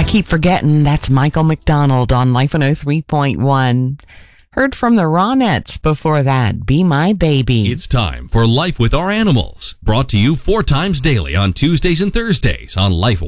Keep forgetting, that's Michael McDonald on Life 103.1. Heard from the Ronettes before that, Be My Baby. It's time for Life with Our Animals, brought to you 4 times daily on Tuesdays and Thursdays on Life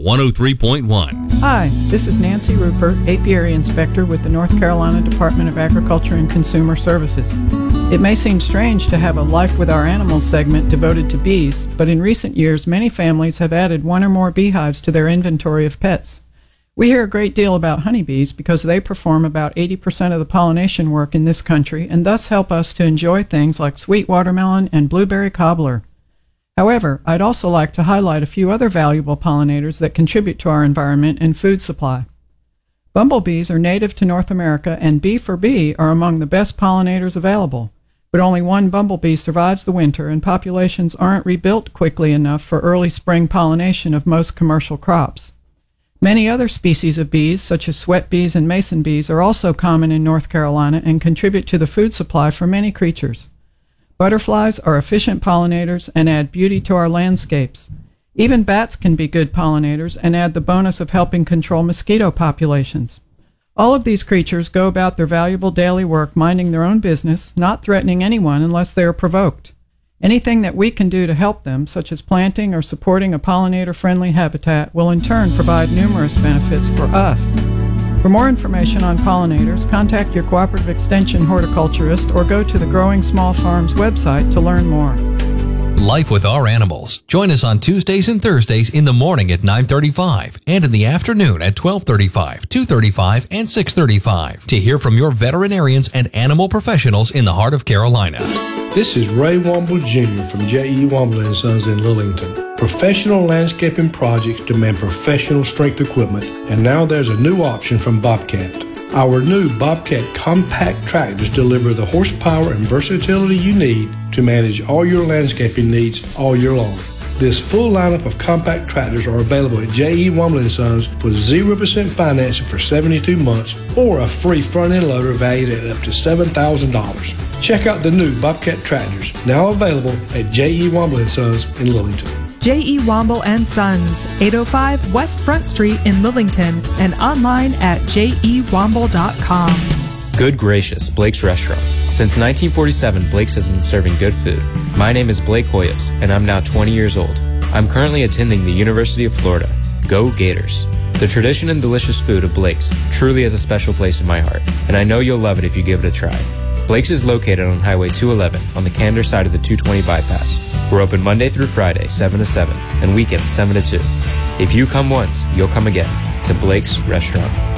103.1. Hi, this is Nancy Rupert, Apiary Inspector with the North Carolina Department of Agriculture and Consumer Services. It may seem strange to have a Life with Our Animals segment devoted to bees, but in recent years, many families have added 1 or more beehives to their inventory of pets. We hear a great deal about honeybees because they perform about 80% of the pollination work in this country and thus help us to enjoy things like sweet watermelon and blueberry cobbler. However, I'd also like to highlight a few other valuable pollinators that contribute to our environment and food supply. Bumblebees are native to North America, and bee are among the best pollinators available. But only one bumblebee survives the winter, and populations aren't rebuilt quickly enough for early spring pollination of most commercial crops. Many other species of bees, such as sweat bees and mason bees, are also common in North Carolina and contribute to the food supply for many creatures. Butterflies are efficient pollinators and add beauty to our landscapes. Even bats can be good pollinators and add the bonus of helping control mosquito populations. All of these creatures go about their valuable daily work minding their own business, not threatening anyone unless they are provoked. Anything that we can do to help them, such as planting or supporting a pollinator-friendly habitat, will in turn provide numerous benefits for us. For more information on pollinators, contact your Cooperative Extension horticulturist or go to the Growing Small Farms website to learn more. Life with Our Animals. Join us on Tuesdays and Thursdays in the morning at 9:35 and in the afternoon at 12:35, 2:35, and 6:35 to hear from your veterinarians and animal professionals in the heart of Carolina. This is Ray Womble Jr. from J.E. Womble & Sons in Lillington. Professional landscaping projects demand professional strength equipment, and now there's a new option from Bobcat. Our new Bobcat compact tractors deliver the horsepower and versatility you need to manage all your landscaping needs all year long. This full lineup of compact tractors are available at J.E. Womble & Sons with 0% financing for 72 months or a free front-end loader valued at up to $7,000. Check out the new Bobcat tractors, now available at J.E. Womble & Sons in Lillington. J.E. Womble & Sons, 805 West Front Street in Lillington, and online at jewomble.com. Good gracious, Blake's Restaurant. Since 1947, Blake's has been serving good food. My name is Blake Hoyos, and I'm now 20 years old. I'm currently attending the University of Florida. Go Gators! The tradition and delicious food of Blake's truly has a special place in my heart, and I know you'll love it if you give it a try. Blake's is located on Highway 211 on the Candor side of the 220 bypass. We're open Monday through Friday, 7 to 7, and weekends, 7 to 2. If you come once, you'll come again to Blake's Restaurant.